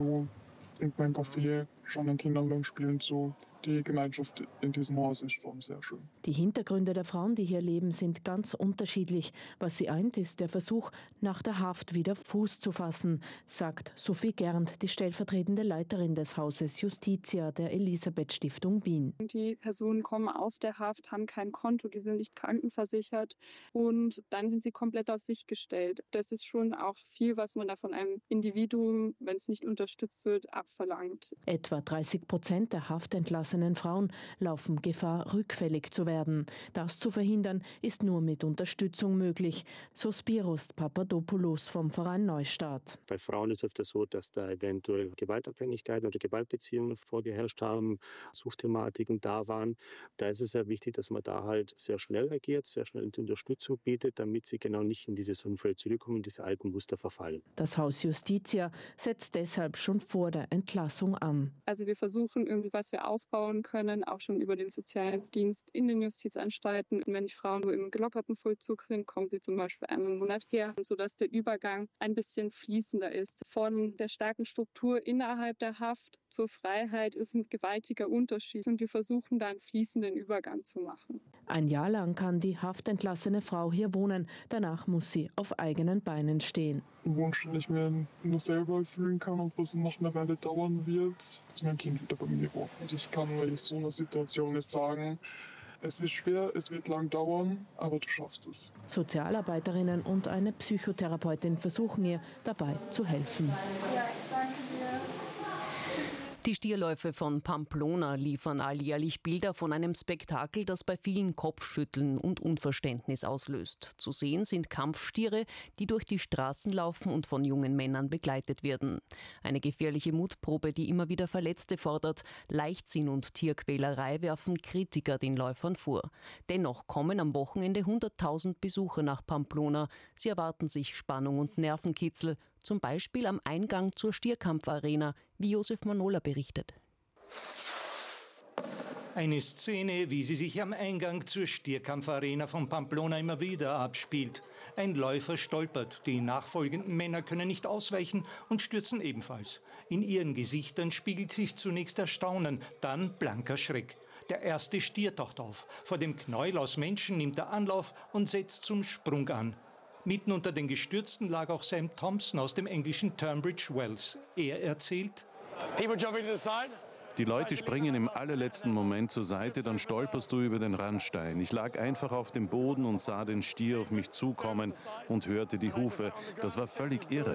So trinkt man Kaffee, schauen den Kindern beim Spielen zu. Die Gemeinschaft in diesem Haus ist schon sehr schön. Die Hintergründe der Frauen, die hier leben, sind ganz unterschiedlich. Was sie eint, ist der Versuch, nach der Haft wieder Fuß zu fassen, sagt Sophie Gernd, die stellvertretende Leiterin des Hauses Justitia der Elisabeth-Stiftung Wien. Die Personen kommen aus der Haft, haben kein Konto, die sind nicht krankenversichert und dann sind sie komplett auf sich gestellt. Das ist schon auch viel, was man da von einem Individuum, wenn es nicht unterstützt wird, abverlangt. Etwa 30% der haftentlassenen Frauen laufen Gefahr, rückfällig zu werden. Das zu verhindern, ist nur mit Unterstützung möglich, so Spiros Papadopoulos vom Verein Neustart. Bei Frauen ist es öfter so, dass da eventuell Gewaltabhängigkeit oder Gewaltbeziehungen vorgeherrscht haben, Suchtthematiken da waren. Da ist es sehr wichtig, dass man da halt sehr schnell agiert, sehr schnell die Unterstützung bietet, damit sie genau nicht in dieses Umfeld zurückkommen und diese alten Muster verfallen. Das Haus Justitia setzt deshalb schon vor der Entlassung an. Also wir versuchen irgendwie, was wir aufbauen können, auch schon über den sozialen Dienst in den Justizanstalten. Wenn die Frauen nur im gelockerten Vollzug sind, kommen sie zum Beispiel einmal im Monat her, sodass der Übergang ein bisschen fließender ist. Von der starken Struktur innerhalb der Haft zur Freiheit ist ein gewaltiger Unterschied und wir versuchen da einen fließenden Übergang zu machen. Ein Jahr lang kann die haftentlassene Frau hier wohnen. Danach muss sie auf eigenen Beinen stehen. Ein Wunsch, den ich mir nur selber erfüllen kann und was noch eine Weile dauern wird, dass mein Kind wieder bei mir wohnt. Und ich kann in so einer Situation jetzt sagen, es ist schwer, es wird lang dauern, aber du schaffst es. Sozialarbeiterinnen und eine Psychotherapeutin versuchen ihr dabei zu helfen. Ja, danke dir. Die Stierläufe von Pamplona liefern alljährlich Bilder von einem Spektakel, das bei vielen Kopfschütteln und Unverständnis auslöst. Zu sehen sind Kampfstiere, die durch die Straßen laufen und von jungen Männern begleitet werden. Eine gefährliche Mutprobe, die immer wieder Verletzte fordert. Leichtsinn und Tierquälerei werfen Kritiker den Läufern vor. Dennoch kommen am Wochenende 100.000 Besucher nach Pamplona. Sie erwarten sich Spannung und Nervenkitzel. Zum Beispiel am Eingang zur Stierkampfarena, wie Josef Manola berichtet. Eine Szene, wie sie sich am Eingang zur Stierkampfarena von Pamplona immer wieder abspielt. Ein Läufer stolpert, die nachfolgenden Männer können nicht ausweichen und stürzen ebenfalls. In ihren Gesichtern spiegelt sich zunächst Erstaunen, dann blanker Schreck. Der erste Stier taucht auf. Vor dem Knäuel aus Menschen nimmt er Anlauf und setzt zum Sprung an. Mitten unter den Gestürzten lag auch Sam Thompson aus dem englischen Tunbridge Wells. Er erzählt: Die Leute springen im allerletzten Moment zur Seite, dann stolperst du über den Randstein. Ich lag einfach auf dem Boden und sah den Stier auf mich zukommen und hörte die Hufe. Das war völlig irre.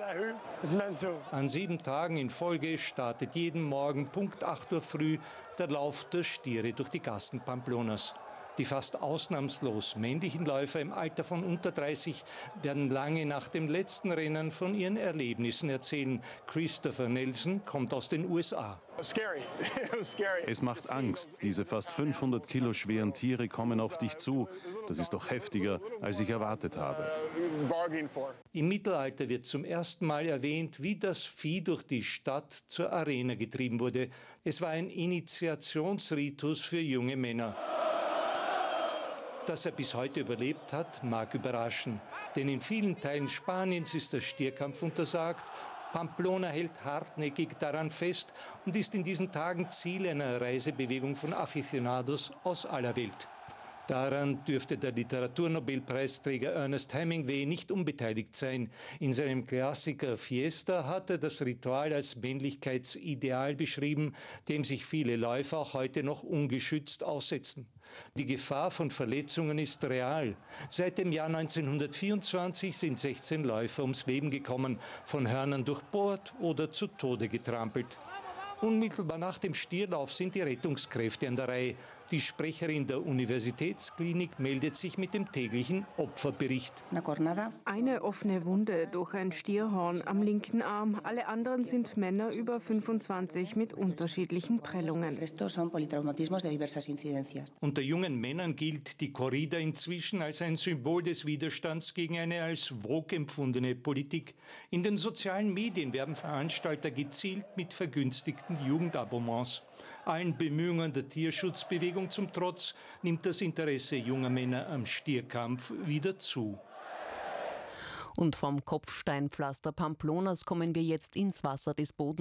An 7 Tagen in Folge startet jeden Morgen Punkt 8 Uhr früh der Lauf der Stiere durch die Gassen Pamplonas. Die fast ausnahmslos männlichen Läufer im Alter von unter 30 werden lange nach dem letzten Rennen von ihren Erlebnissen erzählen. Christopher Nelson kommt aus den USA. Es macht Angst. Diese fast 500 Kilo schweren Tiere kommen auf dich zu. Das ist doch heftiger, als ich erwartet habe. Im Mittelalter wird zum ersten Mal erwähnt, wie das Vieh durch die Stadt zur Arena getrieben wurde. Es war ein Initiationsritus für junge Männer. Dass er bis heute überlebt hat, mag überraschen. Denn in vielen Teilen Spaniens ist der Stierkampf untersagt. Pamplona hält hartnäckig daran fest und ist in diesen Tagen Ziel einer Reisebewegung von Aficionados aus aller Welt. Daran dürfte der Literaturnobelpreisträger Ernest Hemingway nicht unbeteiligt sein. In seinem Klassiker Fiesta hat er das Ritual als Männlichkeitsideal beschrieben, dem sich viele Läufer auch heute noch ungeschützt aussetzen. Die Gefahr von Verletzungen ist real. Seit dem Jahr 1924 sind 16 Läufer ums Leben gekommen, von Hörnern durchbohrt oder zu Tode getrampelt. Unmittelbar nach dem Stierlauf sind die Rettungskräfte an der Reihe. Die Sprecherin der Universitätsklinik meldet sich mit dem täglichen Opferbericht. Eine offene Wunde durch ein Stierhorn am linken Arm. Alle anderen sind Männer über 25 mit unterschiedlichen Prellungen. Unter jungen Männern gilt die Corrida inzwischen als ein Symbol des Widerstands gegen eine als Vogue empfundene Politik. In den sozialen Medien werben Veranstalter gezielt mit vergünstigten Jugendabonnements. Allen Bemühungen der Tierschutzbewegung zum Trotz nimmt das Interesse junger Männer am Stierkampf wieder zu. Und vom Kopfsteinpflaster Pamplonas kommen wir jetzt ins Wasser des Bodens.